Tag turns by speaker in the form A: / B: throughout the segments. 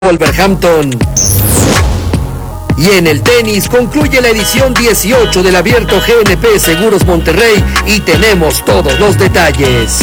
A: Wolverhampton. Y en el tenis concluye la edición 18 del Abierto GNP Seguros Monterrey y tenemos todos los detalles.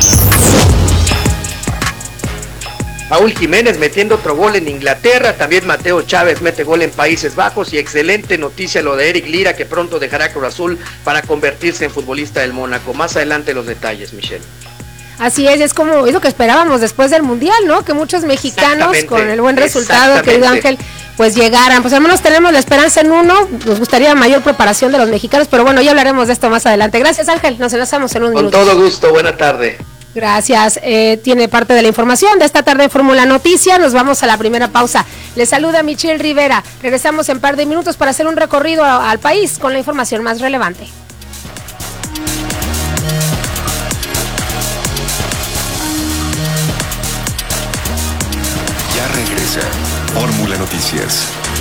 B: Raúl Jiménez metiendo otro gol en Inglaterra, también Mateo Chávez mete gol en Países Bajos y excelente noticia lo de Eric Lira, que pronto dejará Cruz Azul para convertirse en futbolista del Mónaco. Más adelante los detalles, Michelle.
C: Así es como eso que esperábamos después del Mundial, ¿no? Que muchos mexicanos con el buen resultado, querido Ángel, pues llegaran. Pues al menos tenemos la esperanza en uno, nos gustaría mayor preparación de los mexicanos, pero bueno, ya hablaremos de esto más adelante. Gracias, Ángel, nos enlazamos en un minuto.
B: Con todo gusto, buena tarde.
C: Gracias, tiene parte de la información de esta tarde en Fórmula Noticia. Nos vamos a la primera pausa. Les saluda Michelle Rivera. Regresamos en par de minutos para hacer un recorrido al país con la información más relevante.
D: Ya regresa Fórmula Noticias.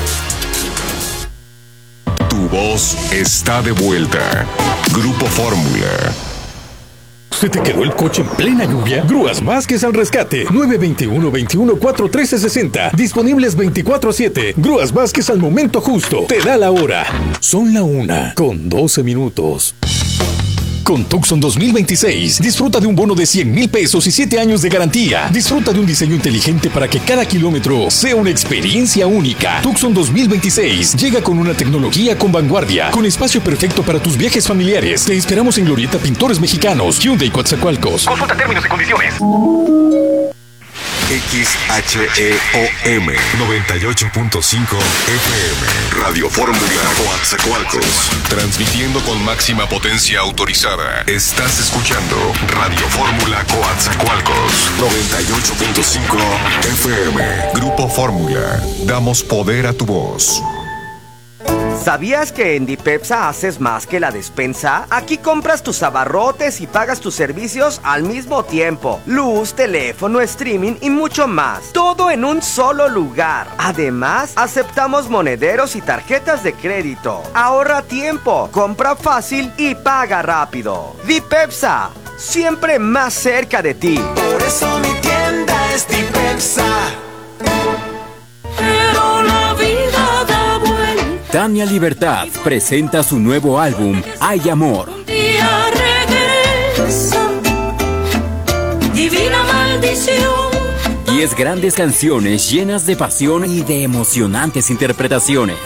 D: Tu voz está de vuelta. Grupo Fórmula.
E: ¿Se te quedó el coche en plena lluvia? Grúas Vázquez al rescate. 921-21-41360. Disponibles 24/7. Grúas Vázquez al momento justo. Te da la hora. Son la 1:12. Con Tucson 2026, disfruta de un bono de 100,000 pesos y 7 años de garantía. Disfruta de un diseño inteligente para que cada kilómetro sea una experiencia única. Tucson 2026 llega con una tecnología con vanguardia, con espacio perfecto para tus viajes familiares. Te esperamos en Glorieta Pintores Mexicanos, Hyundai Coatzacoalcos.
F: Consulta términos y condiciones.
D: XHEOM 98.5 FM Radio Fórmula Coatzacoalcos, transmitiendo con máxima potencia autorizada. Estás escuchando Radio Fórmula Coatzacoalcos 98.5 FM. Grupo Fórmula, damos poder a tu voz.
G: ¿Sabías que en Dipepsa haces más que la despensa? Aquí compras tus abarrotes y pagas tus servicios al mismo tiempo. Luz, teléfono, streaming y mucho más. Todo en un solo lugar. Además, aceptamos monederos y tarjetas de crédito. Ahorra tiempo, compra fácil y paga rápido. Dipepsa, siempre más cerca de ti.
H: Por eso mi tienda es Dipepsa. Pero la vida da vuelta.
I: Tania Libertad presenta su nuevo álbum, Hay Amor.
H: Un día regresa, divina maldición.
I: 10 grandes canciones llenas de pasión y de emocionantes interpretaciones.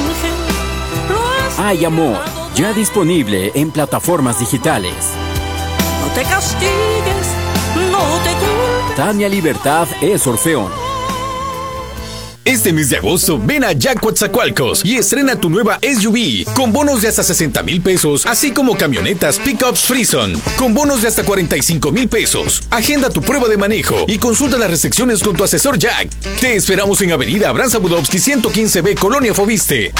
I: Hay Amor, ya disponible en plataformas digitales.
H: No te castigues, no te culpes.
I: Tania Libertad es Orfeón.
E: Este mes de agosto, ven a Jack Coatzacoalcos y estrena tu nueva SUV con bonos de hasta 60,000 pesos, así como camionetas Pickups Frison con bonos de hasta 45,000 pesos. Agenda tu prueba de manejo y consulta las restricciones con tu asesor Jack. Te esperamos en Avenida Abraham Zabudowski 115B, Colonia Fobiste.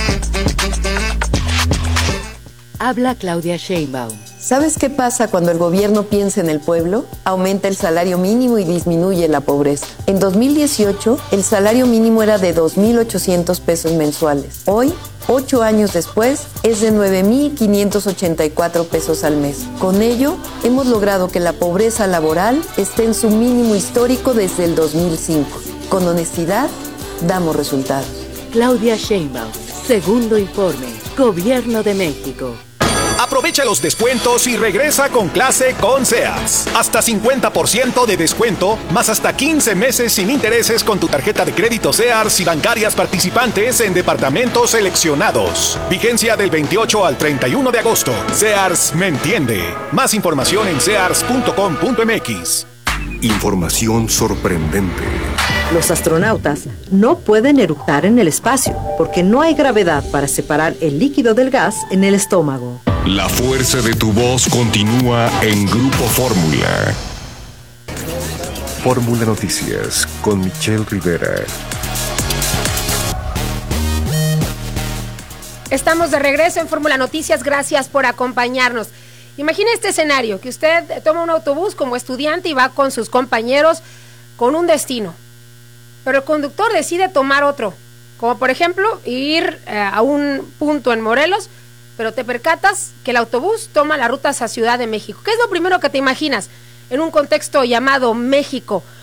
J: Habla Claudia Sheinbaum.
K: ¿Sabes qué pasa cuando el gobierno piensa en el pueblo? Aumenta el salario mínimo y disminuye la pobreza. En 2018, el salario mínimo era de 2,800 pesos mensuales. Hoy, 8 años después, es de 9,584 pesos al mes. Con ello, hemos logrado que la pobreza laboral esté en su mínimo histórico desde el 2005. Con honestidad, damos resultados.
J: Claudia Sheinbaum, segundo informe, Gobierno de México.
L: Aprovecha los descuentos y regresa con clase con Sears. Hasta 50% de descuento, más hasta 15 meses sin intereses con tu tarjeta de crédito Sears y bancarias participantes en departamentos seleccionados. Vigencia del 28 al 31 de agosto. Sears me entiende. Más información en sears.com.mx.
D: Información sorprendente.
M: Los astronautas no pueden eructar en el espacio porque no hay gravedad para separar el líquido del gas en el estómago.
D: La fuerza de tu voz continúa en Grupo Fórmula. Fórmula Noticias con Michelle Rivera.
C: Estamos de regreso en Fórmula Noticias, gracias por acompañarnos. Imagine este escenario, que usted toma un autobús como estudiante y va con sus compañeros con un destino, pero el conductor decide tomar otro, como por ejemplo ir a un punto en Morelos, pero te percatas que el autobús toma la ruta hacia Ciudad de México. ¿Qué es lo primero que te imaginas en un contexto llamado México?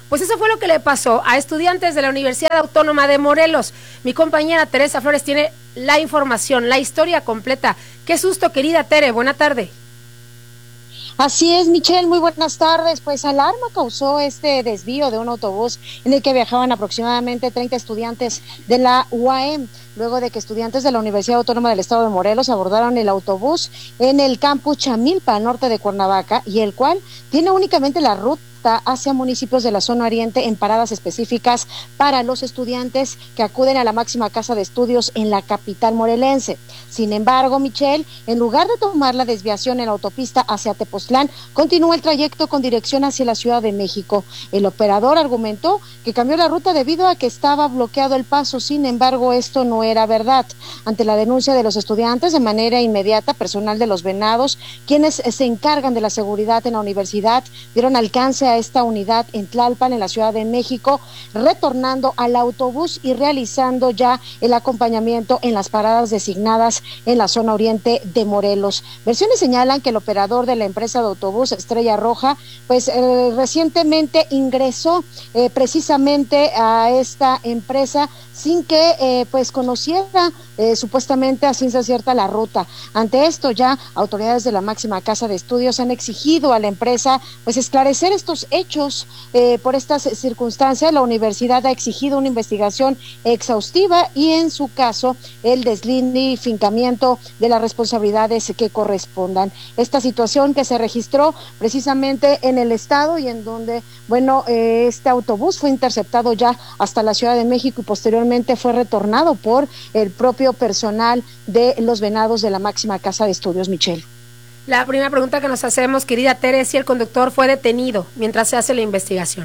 C: Pues eso fue lo que le pasó a estudiantes de la Universidad Autónoma de Morelos. Mi compañera Teresa Flores tiene la información, la historia completa. Qué susto, querida Tere, buena tarde.
F: Así es, Michelle, muy buenas tardes. Pues alarma causó este desvío de un autobús en el que viajaban aproximadamente 30 estudiantes de la UAM, luego de que estudiantes de la Universidad Autónoma del Estado de Morelos abordaron el autobús en el campus Chamilpa, al norte de Cuernavaca, y el cual tiene únicamente la ruta hacia municipios de la zona oriente en paradas específicas para los estudiantes que acuden a la máxima casa de estudios en la capital morelense. Sin embargo, Michelle, en lugar de tomar la desviación en la autopista hacia Tepoztlán, continúa el trayecto con dirección hacia la Ciudad de México. El operador argumentó que cambió la ruta debido a que estaba bloqueado el paso. Sin embargo, esto no era verdad. Ante la denuncia de los estudiantes, de manera inmediata, personal de los Venados, quienes se encargan de la seguridad en la universidad, dieron alcance a esta unidad en Tlalpan, en la Ciudad de México, retornando al autobús y realizando ya el acompañamiento en las paradas designadas en la zona oriente de Morelos. Versiones señalan que el operador de la empresa de autobús Estrella Roja, pues recientemente ingresó precisamente a esta empresa sin que pues conociera supuestamente a ciencia cierta la ruta. Ante esto, ya autoridades de la máxima casa de estudios han exigido a la empresa pues esclarecer estos hechos. Por estas circunstancias, la universidad ha exigido una investigación exhaustiva y, en su caso, el deslindificamiento de las responsabilidades que correspondan. Esta situación que se registró precisamente en el estado y en donde, bueno, este autobús fue interceptado ya hasta la Ciudad de México y posteriormente fue retornado por el propio personal de los Venados de la máxima casa de estudios, Michelle.
C: La primera pregunta que nos hacemos, querida Tere, es si el conductor fue detenido mientras se hace la investigación.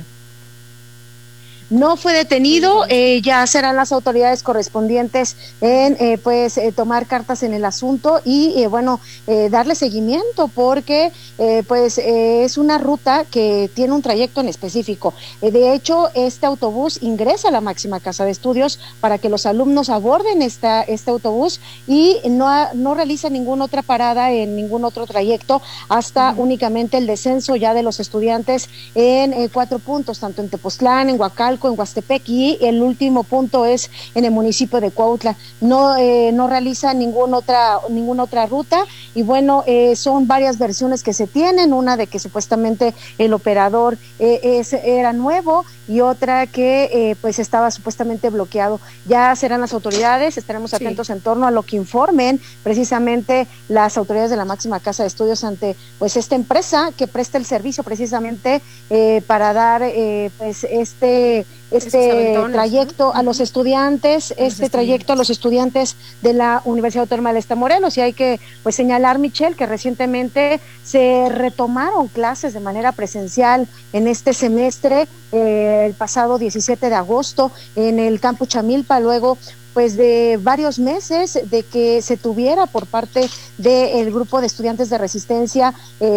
F: No fue detenido, ya serán las autoridades correspondientes en tomar cartas en el asunto y darle seguimiento, porque es una ruta que tiene un trayecto en específico. De hecho, este autobús ingresa a la máxima casa de estudios para que los alumnos aborden este autobús y no realiza ninguna otra parada en ningún otro trayecto hasta únicamente el descenso ya de los estudiantes en 4 puntos, tanto en Tepoztlán, en Huacalco, en Huastepec, y el último punto es en el municipio de Cuautla. No realiza ninguna otra ruta y son varias versiones que se tienen, una de que supuestamente el operador era nuevo y otra que estaba supuestamente bloqueado. Ya serán las autoridades, estaremos atentos en torno a lo que informen precisamente las autoridades de la máxima casa de estudios ante esta empresa que presta el servicio precisamente para dar este trayecto a los estudiantes, trayecto a los estudiantes de la Universidad Autónoma del Estado de Morelos. Y hay que señalar, Michelle, que recientemente se retomaron clases de manera presencial en este semestre, el pasado 17 de agosto en el campus Chamilpa, luego de varios meses de que se tuviera por parte del grupo de estudiantes de Resistencia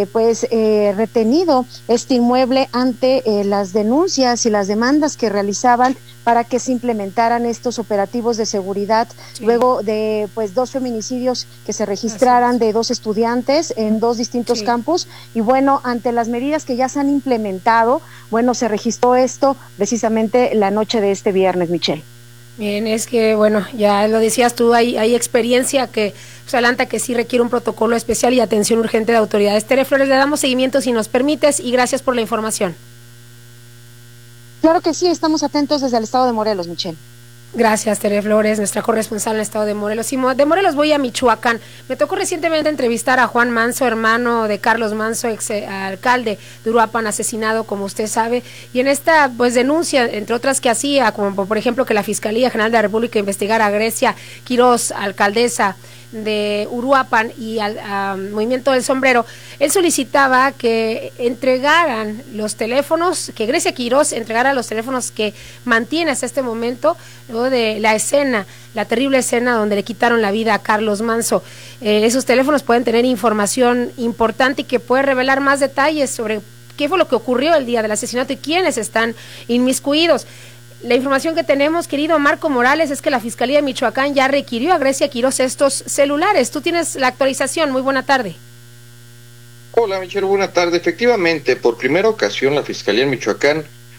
F: retenido este inmueble ante las denuncias y las demandas que realizaban para que se implementaran estos operativos de seguridad, luego de 2 feminicidios que se registraran de 2 estudiantes en 2 distintos campus. Y ante las medidas que ya se han implementado, se registró esto precisamente la noche de este viernes, Michelle.
C: Bien, es que, ya lo decías tú, hay experiencia que adelanta que sí requiere un protocolo especial y atención urgente de autoridades. Tere Flores, le damos seguimiento si nos permites y gracias por la información.
F: Claro que sí, estamos atentos desde el estado de Morelos, Michelle.
C: Gracias, Tere Flores, nuestra corresponsal en el estado de Morelos. Y de Morelos voy a Michoacán. Me tocó recientemente entrevistar a Juan Manso, hermano de Carlos Manso, ex alcalde de Uruapan, asesinado, como usted sabe. Y en esta denuncia, entre otras que hacía, como por ejemplo que la Fiscalía General de la República investigara a Grecia Quirós, alcaldesa de Uruapan, y al Movimiento del Sombrero, él solicitaba que entregaran los teléfonos, que Grecia Quirós entregara los teléfonos que mantiene hasta este momento, luego de la escena, la terrible escena donde le quitaron la vida a Carlos Manso. Esos teléfonos pueden tener información importante y que puede revelar más detalles sobre qué fue lo que ocurrió el día del asesinato y quiénes están inmiscuidos. La información que tenemos, querido Marco Morales, es que la Fiscalía de Michoacán ya requirió a Grecia Quirós estos celulares. Tú tienes la actualización. Muy buena tarde.
N: Hola, Michelle, buena tarde. Efectivamente, por primera ocasión la Fiscalía en Michoacán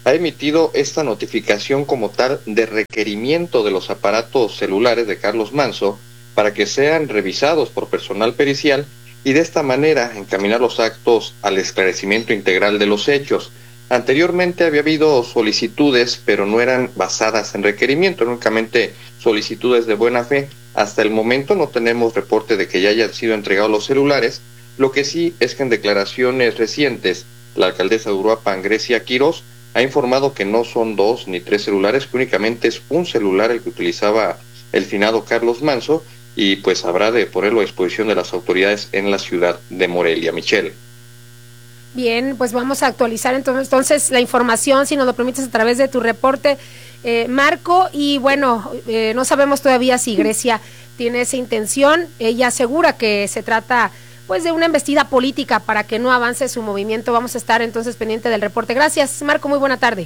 N: ha emitido esta notificación como tal de requerimiento de los aparatos celulares de Carlos Manzo para que sean revisados por personal pericial y de esta manera encaminar los actos al esclarecimiento integral de los hechos. Anteriormente había habido solicitudes, pero no eran basadas en requerimiento, únicamente solicitudes de buena fe. Hasta el momento no tenemos reporte de que ya hayan sido entregados los celulares. Lo que sí es que en declaraciones recientes, la alcaldesa de Uruapan, Grecia Quirós, ha informado que no son 2 ni 3 celulares, que únicamente es un celular el que utilizaba el finado Carlos Manzo, y pues habrá de ponerlo a disposición de las autoridades en la ciudad de Morelia. Michelle.
C: Bien, pues vamos a actualizar entonces la información, si nos lo permites, a través de tu reporte, Marco, y bueno, no sabemos todavía si Grecia tiene esa intención. Ella asegura que se trata pues de una embestida política para que no avance su movimiento. Vamos a estar entonces pendiente del reporte. Gracias, Marco, muy buena tarde.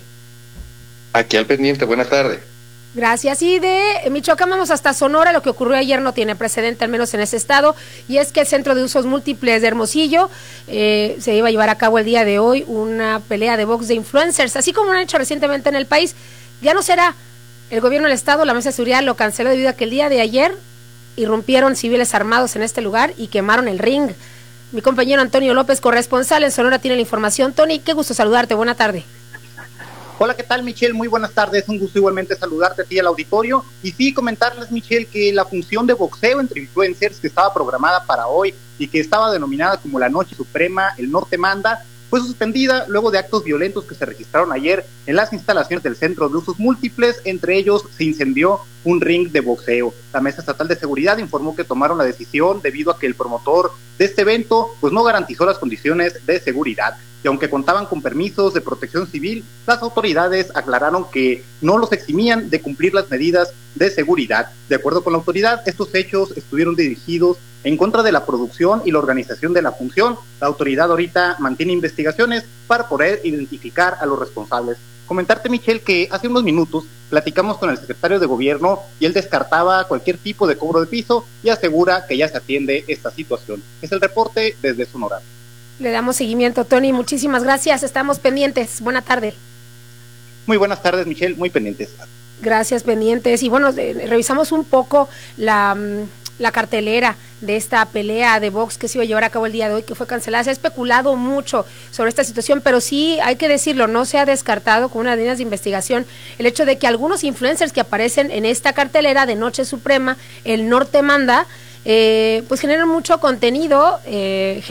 N: Aquí al pendiente, buena tarde.
C: Gracias. Y de Michoacán vamos hasta Sonora. Lo que ocurrió ayer no tiene precedente, al menos en ese estado, y es que el Centro de Usos Múltiples de Hermosillo se iba a llevar a cabo el día de hoy una pelea de box de influencers, así como lo han hecho recientemente en el país. Ya no será. El gobierno del estado, la mesa de seguridad, lo canceló debido a que el día de ayer irrumpieron civiles armados en este lugar y quemaron el ring. Mi compañero Antonio López, corresponsal en Sonora, tiene la información. Tony, qué gusto saludarte. Buena tarde.
O: Hola, ¿qué tal, Michelle? Muy buenas tardes, un gusto igualmente saludarte a ti al auditorio, y sí comentarles, Michelle, que la función de boxeo entre influencers que estaba programada para hoy y que estaba denominada como la Noche Suprema, el Norte Manda, fue suspendida luego de actos violentos que se registraron ayer en las instalaciones del Centro de Usos Múltiples. Entre ellos se incendió un ring de boxeo. La Mesa Estatal de Seguridad informó que tomaron la decisión debido a que el promotor de este evento pues no garantizó las condiciones de seguridad, y aunque contaban con permisos de protección civil, las autoridades aclararon que no los eximían de cumplir las medidas de seguridad. De acuerdo con la autoridad, estos hechos estuvieron dirigidos en contra de la producción y la organización de la función. La autoridad ahorita mantiene investigaciones para poder identificar a los responsables. Comentarte, Michelle, que hace unos minutos platicamos con el secretario de Gobierno y él descartaba cualquier tipo de cobro de piso y asegura que ya se atiende esta situación. Es el reporte desde Sonora.
C: Le damos seguimiento, Tony. Muchísimas gracias. Estamos pendientes. Buena tarde.
O: Muy buenas tardes, Michelle. Muy pendientes.
C: Gracias, pendientes. Y bueno, revisamos un poco la cartelera de esta pelea de box que se iba a llevar a cabo el día de hoy, que fue cancelada. Se ha especulado mucho sobre esta situación, pero sí hay que decirlo, no se ha descartado con unas líneas de investigación el hecho de que algunos influencers que aparecen en esta cartelera de Noche Suprema, el Norte Manda, pues generan mucho contenido que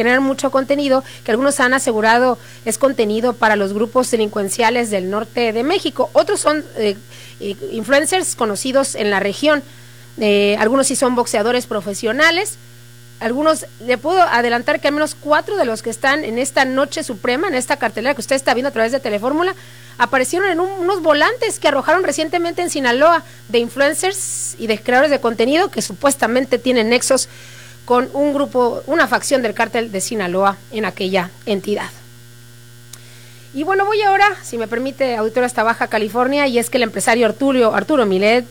C: algunos han asegurado es contenido para los grupos delincuenciales del norte de México. Otros son influencers conocidos en la región. Algunos sí son boxeadores profesionales. Algunos, le puedo adelantar que al menos 4 de los que están en esta Noche Suprema, en esta cartelera que usted está viendo a través de Telefórmula, aparecieron en unos volantes que arrojaron recientemente en Sinaloa de influencers y de creadores de contenido que supuestamente tienen nexos con un grupo, una facción del cártel de Sinaloa en aquella entidad. Y bueno, voy ahora, si me permite, auditorio, hasta Baja California, y es que el empresario Arturo Milet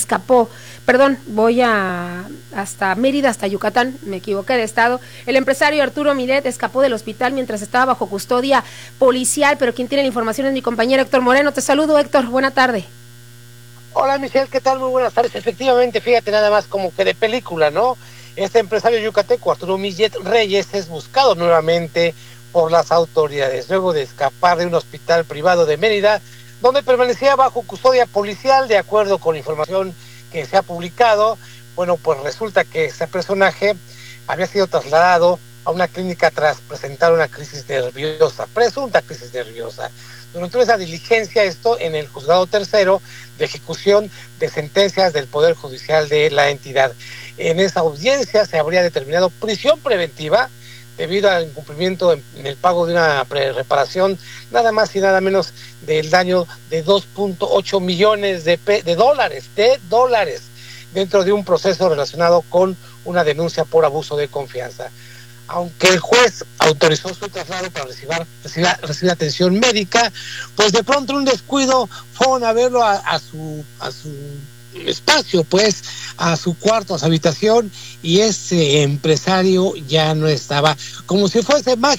C: voy hasta Mérida, hasta Yucatán, me equivoqué de estado. El empresario Arturo Milet escapó del hospital mientras estaba bajo custodia policial, pero quien tiene la información es mi compañero Héctor Moreno. Te saludo, Héctor, buena tarde.
P: Hola, Michelle, ¿qué tal? Muy buenas tardes. Efectivamente, fíjate, nada más como que de película, ¿no? Este empresario yucateco, Arturo Millet Reyes, es buscado nuevamente por las autoridades, luego de escapar de un hospital privado de Mérida, donde permanecía bajo custodia policial. De acuerdo con información que se ha publicado, bueno, pues resulta que ese personaje había sido trasladado a una clínica tras presentar una crisis nerviosa, presunta crisis nerviosa. Durante esa diligencia, esto en el juzgado tercero de ejecución de sentencias del Poder Judicial de la entidad. En esa audiencia se habría determinado prisión preventiva debido al incumplimiento en el pago de una reparación, nada más y nada menos del daño de 2.8 millones de dólares, dentro de un proceso relacionado con una denuncia por abuso de confianza. Aunque el juez autorizó su traslado para recibir atención médica, pues de pronto en un descuido fueron a verlo a su espacio, pues a su cuarto, a su habitación, y ese empresario ya no estaba. Como si fuese magia,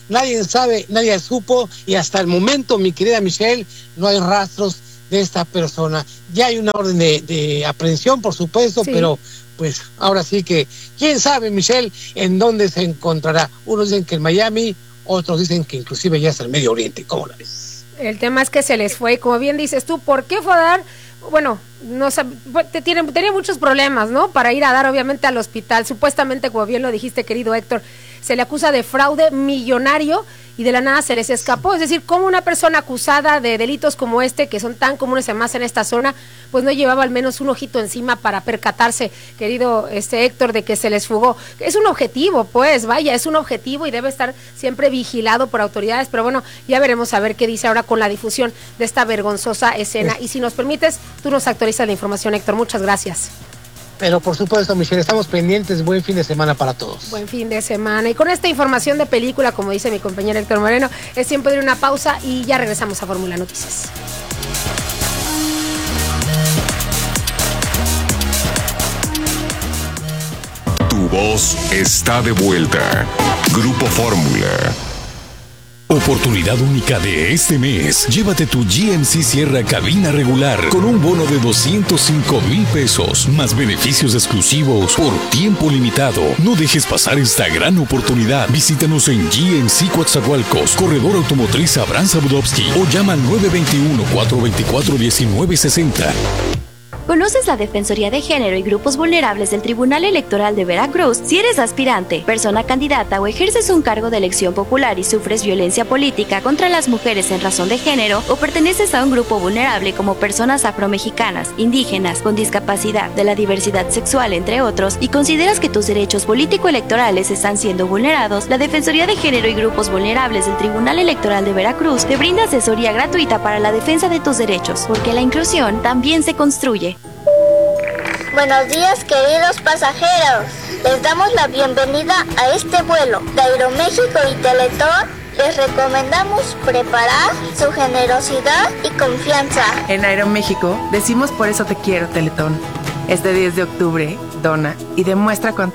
P: nadie sabe, nadie supo, y hasta el momento, mi querida Michelle, no hay rastros de esta persona. Ya hay una orden de aprehensión, por supuesto, sí. Pero pues ahora sí que, quién sabe, Michelle, en dónde se encontrará. Unos dicen que en Miami, otros dicen que inclusive ya está en Medio Oriente. ¿Cómo la ves?
C: El tema es que se les fue, como bien dices tú, ¿por qué fue a dar? Bueno, no tenía muchos problemas, ¿no? Para ir a dar, obviamente, al hospital. Supuestamente, como bien lo dijiste, querido Héctor, se le acusa de fraude millonario y de la nada se les escapó. Es decir, como una persona acusada de delitos como este, que son tan comunes además en esta zona, pues no llevaba al menos un ojito encima para percatarse, querido Héctor, de que se les fugó. Es un objetivo, pues, vaya, es un objetivo y debe estar siempre vigilado por autoridades, pero bueno, ya veremos a ver qué dice ahora con la difusión de esta vergonzosa escena. Y si nos permites, tú nos actualizas la información, Héctor. Muchas gracias.
P: Pero por supuesto, Michelle, estamos pendientes. Buen fin de semana para todos.
C: Buen fin de semana. Y con esta información de película, como dice mi compañero Héctor Moreno, es tiempo de ir a una pausa y ya regresamos a Fórmula Noticias.
D: Tu voz está de vuelta. Grupo Fórmula.
E: Oportunidad única de este mes. Llévate tu GMC Sierra cabina regular con un bono de 205,000 pesos, más beneficios exclusivos por tiempo limitado. No dejes pasar esta gran oportunidad. Visítanos en GMC Coatzacoalcos, Corredor Automotriz Abraham Zabudowski, o llama al 921-424-1960.
Q: ¿Conoces la Defensoría de Género y Grupos Vulnerables del Tribunal Electoral de Veracruz? Si eres aspirante, persona candidata o ejerces un cargo de elección popular y sufres violencia política contra las mujeres en razón de género, o perteneces a un grupo vulnerable como personas afromexicanas, indígenas, con discapacidad, de la diversidad sexual, entre otros, y consideras que tus derechos político-electorales están siendo vulnerados, la Defensoría de Género y Grupos Vulnerables del Tribunal Electoral de Veracruz te brinda asesoría gratuita para la defensa de tus derechos, porque la inclusión también se construye.
R: Buenos días, queridos pasajeros. Les damos la bienvenida a este vuelo de Aeroméxico y Teletón. Les recomendamos preparar su generosidad y confianza.
S: En Aeroméxico decimos por eso te quiero, Teletón. Este 10 de octubre, dona y demuestra cuánto